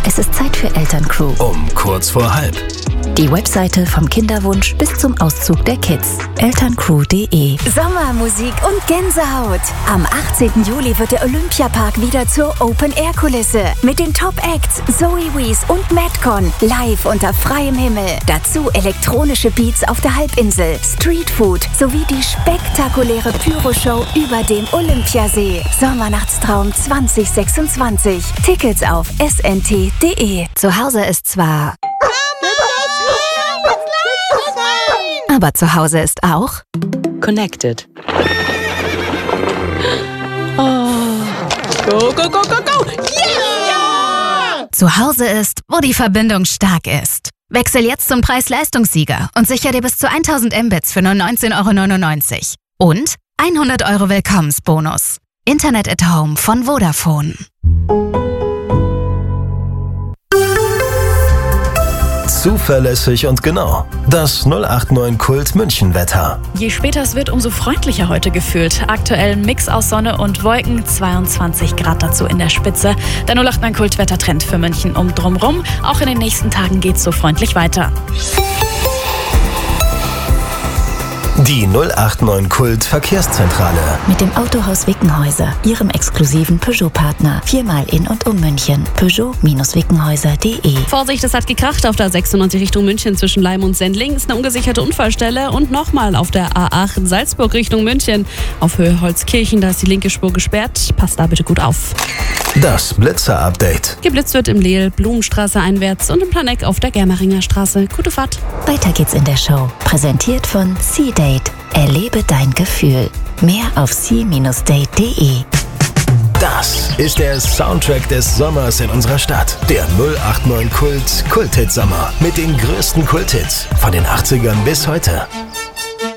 Es ist Zeit für Elterncrew. Um kurz vor halb. Die Webseite vom Kinderwunsch bis zum Auszug der Kids. Elterncrew.de. Sommermusik und Gänsehaut. Am 18. Juli wird der Olympiapark wieder zur Open-Air-Kulisse. Mit den Top-Acts Zoe Wees und Madcon. Live unter freiem Himmel. Dazu elektronische Beats auf der Halbinsel, Streetfood sowie die spektakuläre Pyro-Show über dem Olympiasee. Sommernachtstraum 2026. Tickets auf snt.de. Zu Hause ist zwar... Aber zu Hause ist auch Connected. Oh. Go, go, go, go, go! Yeah! Zu Hause ist, wo die Verbindung stark ist. Wechsel jetzt zum Preis-Leistungssieger und sicher dir bis zu 1000 Mbits für nur 19,99 €. Und 100 € Willkommensbonus. Internet at Home von Vodafone. Zuverlässig und genau. Das 089 Kult München Wetter. Je später es wird, umso freundlicher heute gefühlt. Aktuell ein Mix aus Sonne und Wolken, 22 Grad dazu in der Spitze. Der 089 Kult Wettertrend für München um drumrum. Auch in den nächsten Tagen geht's so freundlich weiter. Die 089 Kult Verkehrszentrale. Mit dem Autohaus Wickenhäuser, Ihrem exklusiven Peugeot-Partner. 4-mal in und um München. Peugeot-Wickenhäuser.de. Vorsicht, es hat gekracht auf der 96 Richtung München zwischen Leim und Sendling. Ist eine ungesicherte Unfallstelle. Und nochmal auf der A8 Salzburg Richtung München. Auf Höhe Holzkirchen, da ist die linke Spur gesperrt. Passt da bitte gut auf. Das Blitzer-Update. Geblitzt wird im Lehl, Blumenstraße einwärts und im Planegg auf der Germeringer Straße. Gute Fahrt. Weiter geht's in der Show. Präsentiert von C-Date. Erlebe dein Gefühl. Mehr auf c-date.de. Das ist der Soundtrack des Sommers in unserer Stadt. Der 089 Kult Kulthit Sommer mit den größten Kulthits von den 80ern bis heute.